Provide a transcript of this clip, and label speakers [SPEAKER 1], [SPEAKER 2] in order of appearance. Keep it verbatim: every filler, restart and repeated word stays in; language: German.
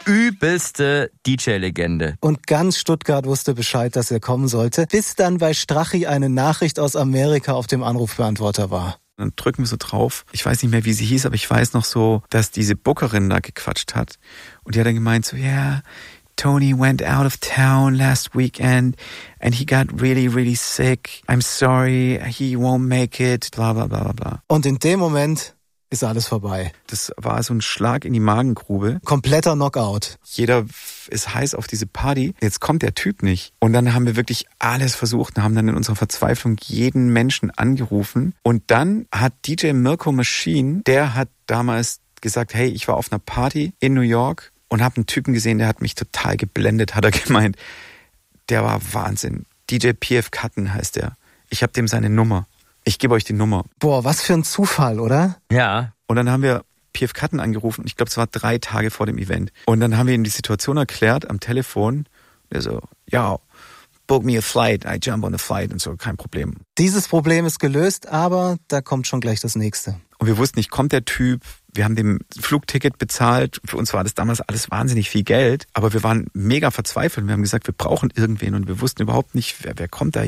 [SPEAKER 1] übelste D J-Legende.
[SPEAKER 2] Und ganz Stuttgart wusste Bescheid, dass er kommen sollte, bis dann bei Strachi eine Nachricht aus Amerika auf dem Anrufbeantworter war.
[SPEAKER 3] Dann drücken wir so drauf. Ich weiß nicht mehr, wie sie hieß, aber ich weiß noch so, dass diese Bookerin da gequatscht hat. Und die hat dann gemeint so, ja, yeah, Tony went out of town last weekend and he got really, really sick. I'm sorry, he won't make it, bla bla bla bla.
[SPEAKER 2] Und in dem Moment ist alles vorbei.
[SPEAKER 3] Das war so ein Schlag in die Magengrube.
[SPEAKER 2] Kompletter Knockout.
[SPEAKER 3] Jeder ist heiß auf diese Party. Jetzt kommt der Typ nicht. Und dann haben wir wirklich alles versucht und haben dann in unserer Verzweiflung jeden Menschen angerufen. Und dann hat D J Mirko Machine, der hat damals gesagt, hey, ich war auf einer Party in New York und habe einen Typen gesehen, der hat mich total geblendet, hat er gemeint. Der war Wahnsinn. D J P F Cutton heißt der. Ich habe dem seine Nummer. Ich gebe euch die Nummer.
[SPEAKER 2] Boah, was für ein Zufall, oder?
[SPEAKER 1] Ja.
[SPEAKER 3] Und dann haben wir P F Cutton angerufen. Ich glaube, es war drei Tage vor dem Event. Und dann haben wir ihm die Situation erklärt am Telefon. Der so, ja, book me a flight. I jump on a flight und so, kein Problem.
[SPEAKER 2] Dieses Problem ist gelöst, aber da kommt schon gleich das nächste.
[SPEAKER 3] Und wir wussten nicht, kommt der Typ? Wir haben dem Flugticket bezahlt. Für uns war das damals alles wahnsinnig viel Geld. Aber wir waren mega verzweifelt. Wir haben gesagt, wir brauchen irgendwen. Und wir wussten überhaupt nicht, wer, wer kommt da